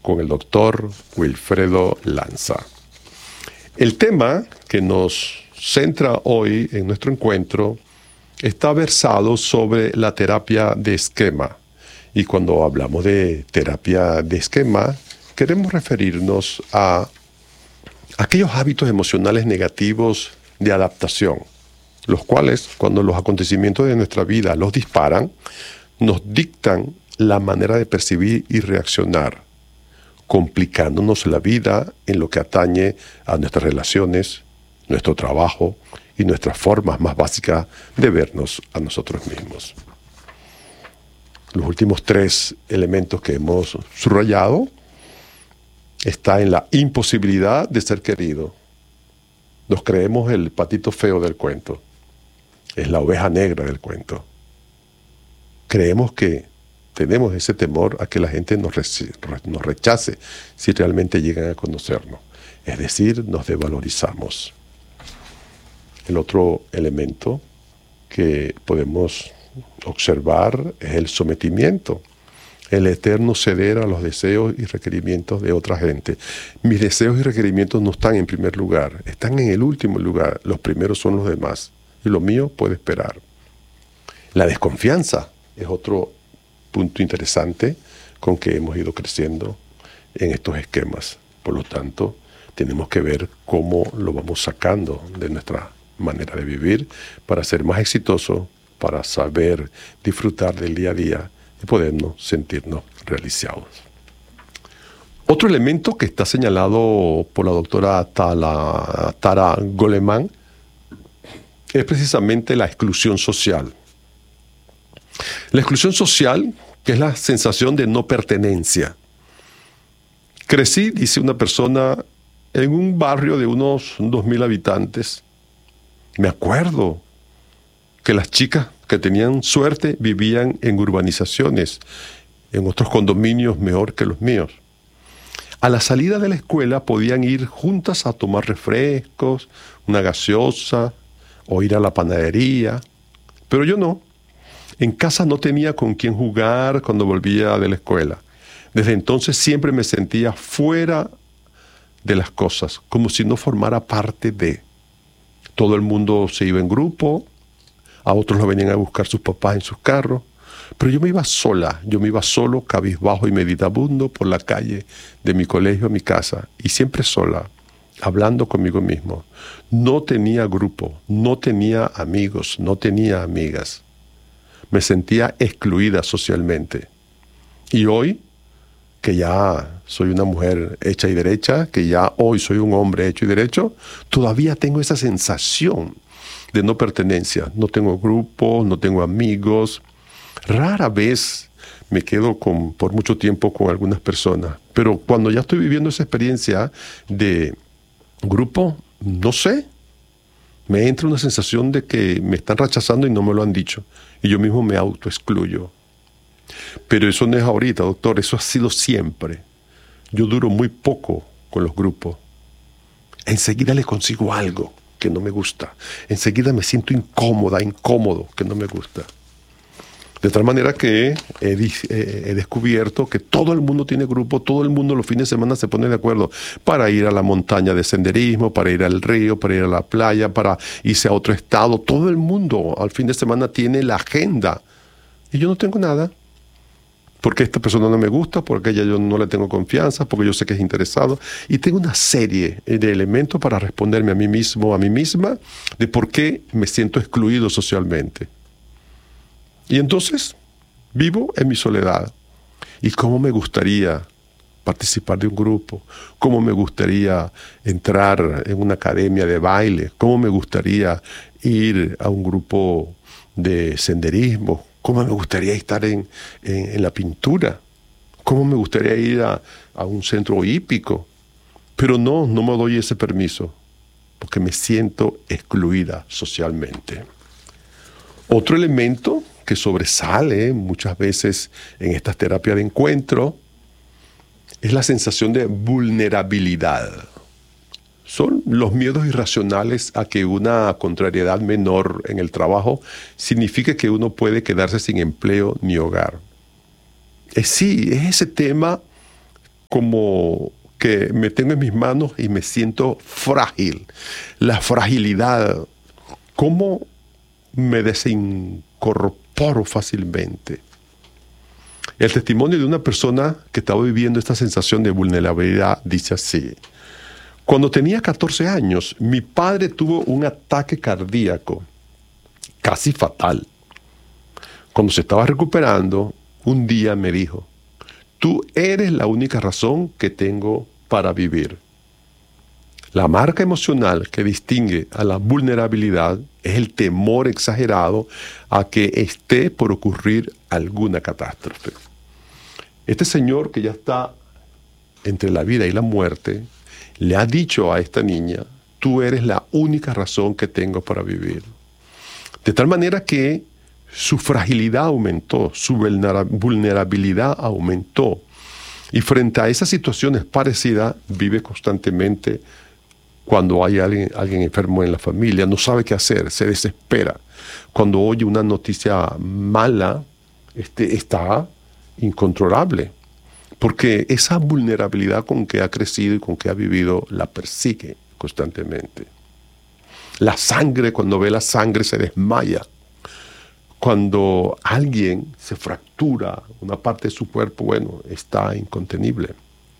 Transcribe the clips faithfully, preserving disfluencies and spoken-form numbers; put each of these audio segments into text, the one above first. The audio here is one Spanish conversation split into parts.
con el doctor Wilfredo Lanza. El tema que nos centra hoy en nuestro encuentro está versado sobre la terapia de esquema. Y cuando hablamos de terapia de esquema, queremos referirnos a aquellos hábitos emocionales negativos de adaptación, los cuales, cuando los acontecimientos de nuestra vida los disparan, nos dictan la manera de percibir y reaccionar, complicándonos la vida en lo que atañe a nuestras relaciones, nuestro trabajo y nuestras formas más básicas de vernos a nosotros mismos. Los últimos tres elementos que hemos subrayado está en la imposibilidad de ser querido. Nos creemos el patito feo del cuento. Es la oveja negra del cuento. Creemos que tenemos ese temor a que la gente nos, re- nos rechace si realmente llegan a conocernos. Es decir, nos desvalorizamos. El otro elemento que podemos observar es el sometimiento, el eterno ceder a los deseos y requerimientos de otra gente. Mis deseos y requerimientos no están en primer lugar, están en el último lugar. Los primeros son los demás y lo mío puede esperar. La desconfianza es otro punto interesante con que hemos ido creciendo en estos esquemas. Por lo tanto, tenemos que ver cómo lo vamos sacando de nuestra manera de vivir para ser más exitosos, para saber disfrutar del día a día y podernos sentirnos realizados. Otro elemento que está señalado por la doctora Tala, Tara Goleman es precisamente la exclusión social. La exclusión social, que es la sensación de no pertenencia. Crecí, dice una persona, en un barrio de unos dos mil habitantes. Me acuerdo que las chicas que tenían suerte vivían en urbanizaciones, en otros condominios mejor que los míos. A la salida de la escuela podían ir juntas a tomar refrescos, una gaseosa o ir a la panadería, pero yo no. En casa no tenía con quién jugar cuando volvía de la escuela. Desde entonces siempre me sentía fuera de las cosas, como si no formara parte de. Todo el mundo se iba en grupo, a otros lo venían a buscar sus papás en sus carros, pero yo me iba sola, yo me iba solo, cabizbajo y meditabundo por la calle de mi colegio a mi casa, y siempre sola, hablando conmigo mismo. No tenía grupo, no tenía amigos, no tenía amigas. Me sentía excluida socialmente. Y hoy, que ya soy una mujer hecha y derecha, que ya hoy soy un hombre hecho y derecho, todavía tengo esa sensación de no pertenencia. No tengo grupo, no tengo amigos. Rara vez me quedo con, por mucho tiempo con algunas personas. Pero cuando ya estoy viviendo esa experiencia de grupo, no sé, me entra una sensación de que me están rechazando y no me lo han dicho. Y yo mismo me autoexcluyo. Pero eso no es ahorita, doctor, eso ha sido siempre. Yo duro muy poco con los grupos. Enseguida le consigo algo que no me gusta. Enseguida me siento incómoda, incómodo, que no me gusta. De tal manera que he, he descubierto que todo el mundo tiene grupo, todo el mundo los fines de semana se pone de acuerdo para ir a la montaña de senderismo, para ir al río, para ir a la playa, para irse a otro estado. Todo el mundo al fin de semana tiene la agenda. Y yo no tengo nada. Porque esta persona no me gusta, porque ella yo no le tengo confianza, porque yo sé que es interesado. Y tengo una serie de elementos para responderme a mí mismo, a mí misma, de por qué me siento excluido socialmente. Y entonces vivo en mi soledad. ¿Y cómo me gustaría participar de un grupo? ¿Cómo me gustaría entrar en una academia de baile? ¿Cómo me gustaría ir a un grupo de senderismo? ¿Cómo me gustaría estar en, en, en la pintura? ¿Cómo me gustaría ir a, a un centro hípico? Pero no, no me doy ese permiso, porque me siento excluida socialmente. Otro elemento que sobresale muchas veces en estas terapias de encuentro es la sensación de vulnerabilidad. Son los miedos irracionales a que una contrariedad menor en el trabajo signifique que uno puede quedarse sin empleo ni hogar. Es sí, es ese tema como que me tengo en mis manos y me siento frágil. La fragilidad, cómo me desincorporo fácilmente. El testimonio de una persona que estaba viviendo esta sensación de vulnerabilidad dice así: cuando tenía catorce años, mi padre tuvo un ataque cardíaco casi fatal. Cuando se estaba recuperando, un día me dijo: tú eres la única razón que tengo para vivir. La marca emocional que distingue a la vulnerabilidad es el temor exagerado a que esté por ocurrir alguna catástrofe. Este señor, que ya está entre la vida y la muerte, le ha dicho a esta niña: tú eres la única razón que tengo para vivir. De tal manera que su fragilidad aumentó, su vulnerabilidad aumentó. Y frente a esas situaciones parecidas, vive constantemente. Cuando hay alguien, alguien enfermo en la familia, no sabe qué hacer, se desespera. Cuando oye una noticia mala, este, está incontrolable. Porque esa vulnerabilidad con que ha crecido y con que ha vivido la persigue constantemente. La sangre, cuando ve la sangre, se desmaya. Cuando alguien se fractura una parte de su cuerpo, bueno, está incontenible.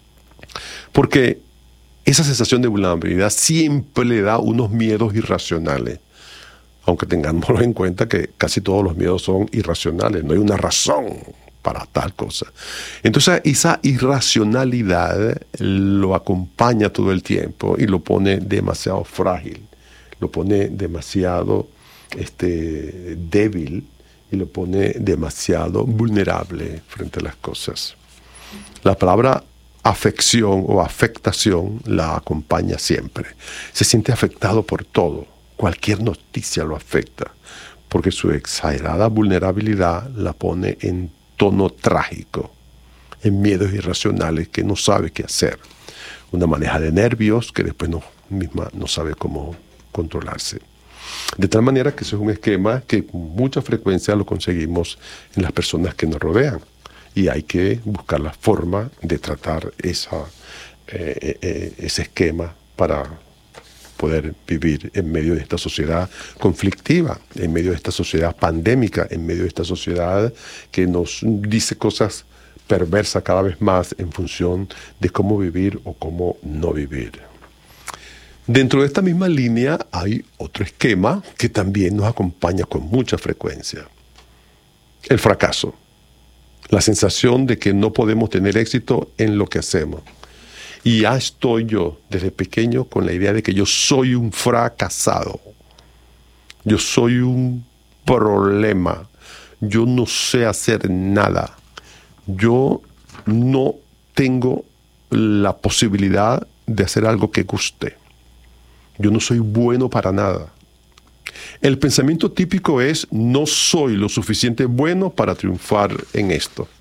Porque esa sensación de vulnerabilidad siempre le da unos miedos irracionales. Aunque tengamos en cuenta que casi todos los miedos son irracionales, no hay una razón para tal cosa. Entonces esa irracionalidad lo acompaña todo el tiempo y lo pone demasiado frágil, lo pone demasiado este, débil y lo pone demasiado vulnerable frente a las cosas. La palabra afección o afectación la acompaña siempre. Se siente afectado por todo. Cualquier noticia lo afecta, porque su exagerada vulnerabilidad la pone en tono trágico, en miedos irracionales que no sabe qué hacer. Una maneja de nervios que después no, misma no sabe cómo controlarse. De tal manera que eso es un esquema que con mucha frecuencia lo conseguimos en las personas que nos rodean. Y hay que buscar la forma de tratar esa, eh, eh, ese esquema para poder vivir en medio de esta sociedad conflictiva, en medio de esta sociedad pandémica, en medio de esta sociedad que nos dice cosas perversas cada vez más en función de cómo vivir o cómo no vivir. Dentro de esta misma línea hay otro esquema que también nos acompaña con mucha frecuencia: el fracaso. La sensación de que no podemos tener éxito en lo que hacemos. Y ya estoy yo desde pequeño con la idea de que yo soy un fracasado. Yo soy un problema. Yo no sé hacer nada. Yo no tengo la posibilidad de hacer algo que guste. Yo no soy bueno para nada. El pensamiento típico es: no soy lo suficiente bueno para triunfar en esto.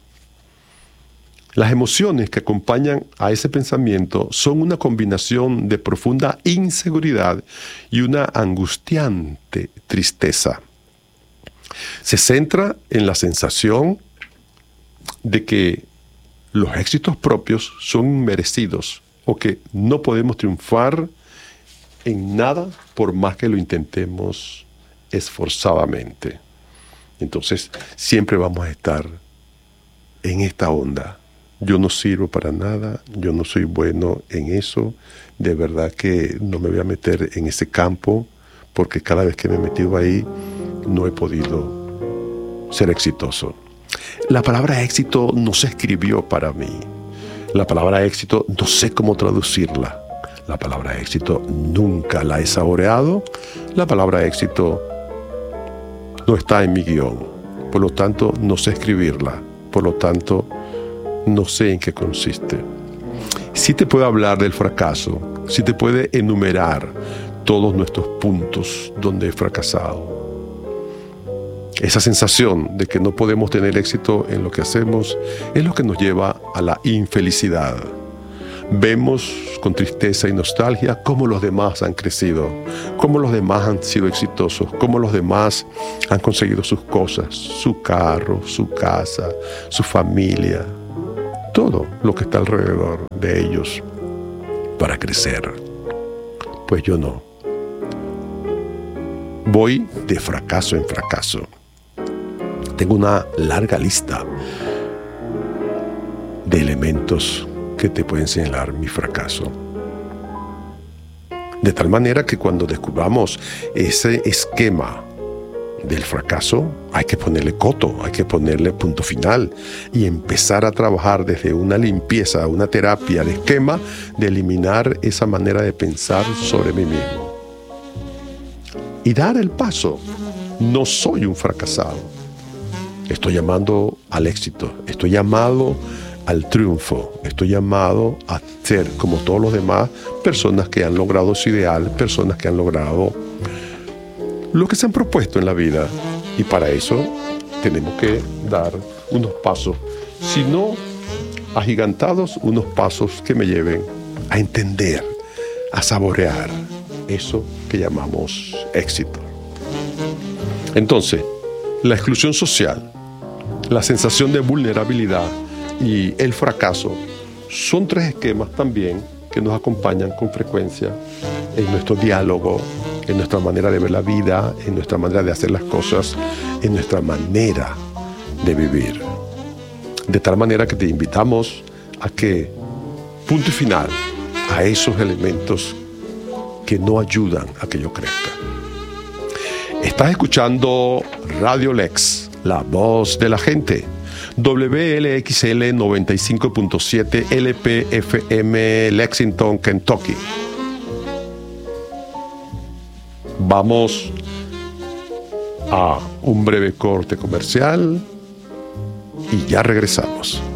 Las emociones que acompañan a ese pensamiento son una combinación de profunda inseguridad y una angustiante tristeza. Se centra en la sensación de que los éxitos propios son inmerecidos o que no podemos triunfar en nada por más que lo intentemos esforzadamente. Entonces siempre vamos a estar en esta onda. Yo no sirvo para nada, yo no soy bueno en eso, de verdad que no me voy a meter en ese campo porque cada vez que me he metido ahí no he podido ser exitoso. La palabra éxito no se escribió para mí. La palabra éxito no sé cómo traducirla. La palabra éxito nunca la he saboreado. La palabra éxito no está en mi guión. Por lo tanto, no sé escribirla. Por lo tanto, no sé en qué consiste. Sí te puedo hablar del fracaso. Sí te puede enumerar todos nuestros puntos donde he fracasado. Esa sensación de que no podemos tener éxito en lo que hacemos es lo que nos lleva a la infelicidad. Vemos con tristeza y nostalgia cómo los demás han crecido, cómo los demás han sido exitosos, cómo los demás han conseguido sus cosas, su carro, su casa, su familia. todo lo que está alrededor de ellos para crecer. Pues yo no. Voy de fracaso en fracaso. Tengo una larga lista de elementos que te pueden señalar mi fracaso. De tal manera que cuando descubramos ese esquema del fracaso, hay que ponerle coto, hay que ponerle punto final y empezar a trabajar desde una limpieza, una terapia de esquema, de eliminar esa manera de pensar sobre mí mismo. Y dar el paso. No soy un fracasado. Estoy llamando al éxito, estoy llamado al triunfo, estoy llamado a ser, como todos los demás, personas que han logrado su ideal, personas que han logrado lo que se han propuesto en la vida. Y para eso tenemos que dar unos pasos, si no agigantados, unos pasos que me lleven a entender, a saborear eso que llamamos éxito. Entonces, la exclusión social, la sensación de vulnerabilidad y el fracaso son tres esquemas también que nos acompañan con frecuencia en nuestro diálogo, en nuestra manera de ver la vida, en nuestra manera de hacer las cosas, en nuestra manera de vivir. De tal manera que te invitamos a que, punto y final, a esos elementos que no ayudan a que yo crezca. Estás escuchando Radio Lex, la voz de la gente. W L X L noventa y cinco punto siete L P F M Lexington, Kentucky. Vamos a un breve corte comercial y ya regresamos.